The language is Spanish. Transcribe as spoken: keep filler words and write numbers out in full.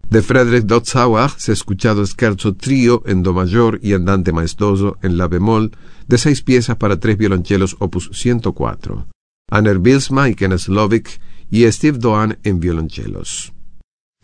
De Frédéric Dottsauer se ha escuchado Scherzo Trío en do mayor y Andante maestoso en la bemol de seis piezas para tres violonchelos opus ciento cuatro. Aner Bylsma y Kenneth Lovick y Steve Doane en violonchelos.